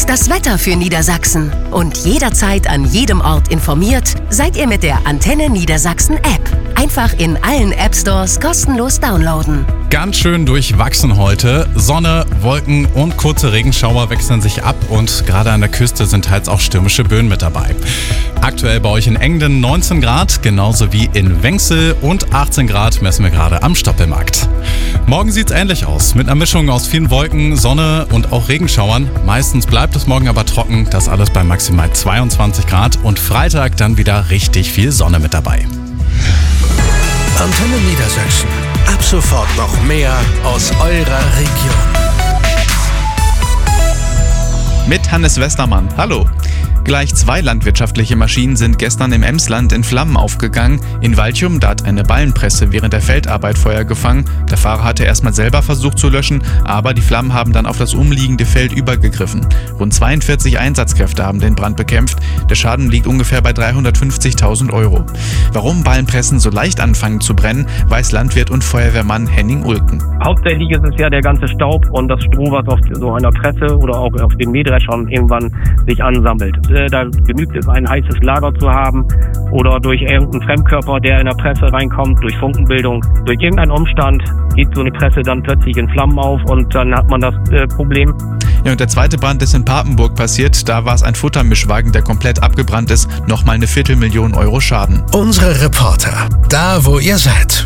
Das Wetter für Niedersachsen. Und jederzeit an jedem Ort informiert seid ihr mit der Antenne Niedersachsen App. Einfach in allen App-Stores kostenlos downloaden. Ganz schön durchwachsen heute. Sonne, Wolken und kurze Regenschauer wechseln sich ab und gerade an der Küste sind teils auch stürmische Böen mit dabei. Aktuell bei euch in Engden 19 Grad, genauso wie in Wenxel und 18 Grad messen wir gerade am Stoppelmarkt. Morgen sieht's ähnlich aus, mit einer Mischung aus vielen Wolken, Sonne und auch Regenschauern. Meistens bleibt es morgen aber trocken, das alles bei maximal 22 Grad und Freitag dann wieder richtig viel Sonne mit dabei. Antenne Niedersachsen. Ab sofort noch mehr aus eurer Region. Mit Hannes Westermann. Hallo. Gleich 2 landwirtschaftliche Maschinen sind gestern im Emsland in Flammen aufgegangen. In Walchum, da hat eine Ballenpresse während der Feldarbeit Feuer gefangen. Der Fahrer hatte erstmal selber versucht zu löschen, aber die Flammen haben dann auf das umliegende Feld übergegriffen. Rund 42 Einsatzkräfte haben den Brand bekämpft. Der Schaden liegt ungefähr bei 350.000 €. Warum Ballenpressen so leicht anfangen zu brennen, weiß Landwirt und Feuerwehrmann Henning Ulken. Hauptsächlich ist es ja der ganze Staub und das Stroh, was auf so einer Presse oder auch auf den Mähdreschern irgendwann sich ansammelt. Da genügt es, ein heißes Lager zu haben oder durch irgendeinen Fremdkörper, der in der Presse reinkommt, durch Funkenbildung. Durch irgendeinen Umstand geht so eine Presse dann plötzlich in Flammen auf und dann hat man das Problem. Ja, und der zweite Brand ist in Papenburg passiert. Da war es ein Futtermischwagen, der komplett abgebrannt ist. Nochmal eine 250.000 € Schaden. Unsere Reporter, da wo ihr seid.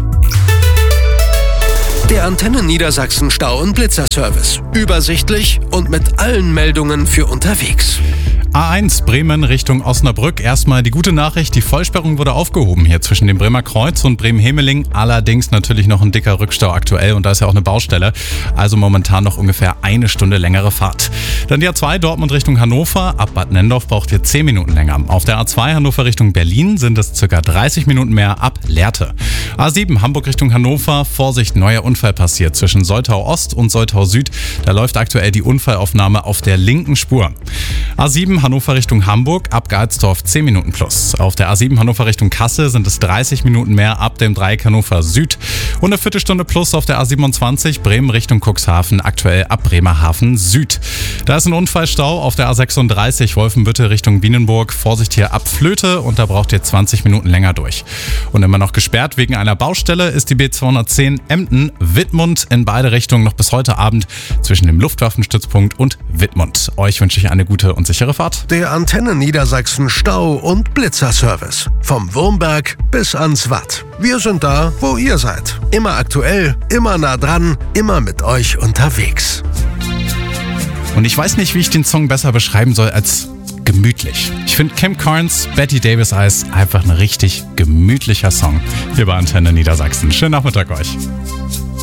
Der Antenne Niedersachsen Stau- und Blitzerservice. Übersichtlich und mit allen Meldungen für unterwegs. A1 Bremen Richtung Osnabrück. Erstmal die gute Nachricht, die Vollsperrung wurde aufgehoben hier zwischen dem Bremer Kreuz und Bremen-Hemeling. Allerdings natürlich noch ein dicker Rückstau aktuell und da ist ja auch eine Baustelle. Also momentan noch ungefähr 1 Stunde längere Fahrt. Dann die A2 Dortmund Richtung Hannover. Ab Bad Nendorf braucht ihr 10 Minuten länger. Auf der A2 Hannover Richtung Berlin sind es ca. 30 Minuten mehr ab Lehrte. A7 Hamburg Richtung Hannover. Vorsicht, neuer Unfall passiert zwischen Soltau Ost und Soltau Süd. Da läuft aktuell die Unfallaufnahme auf der linken Spur. A7 Hannover Richtung Hamburg, ab Galsdorf 10 Minuten plus. Auf der A7 Hannover Richtung Kassel sind es 30 Minuten mehr ab dem Dreieck Hannover Süd. Und eine Viertelstunde plus auf der A27 Bremen Richtung Cuxhaven, aktuell ab Bremerhaven Süd. Da ist ein Unfallstau auf der A36 Wolfenbüttel Richtung Wienenburg. Vorsicht hier ab Flöte und da braucht ihr 20 Minuten länger durch. Und immer noch gesperrt wegen einer Baustelle ist die B210 Emden-Wittmund in beide Richtungen noch bis heute Abend zwischen dem Luftwaffenstützpunkt und Wittmund. Euch wünsche ich eine gute und sichere Fahrt. Der Antenne Niedersachsen Stau- und Blitzerservice. Vom Wurmberg bis ans Watt. Wir sind da, wo ihr seid. Immer aktuell, immer nah dran, immer mit euch unterwegs. Und ich weiß nicht, wie ich den Song besser beschreiben soll als gemütlich. Ich finde Kim Carnes, Betty Davis Eyes einfach ein richtig gemütlicher Song hier bei Antenne Niedersachsen. Schönen Nachmittag euch.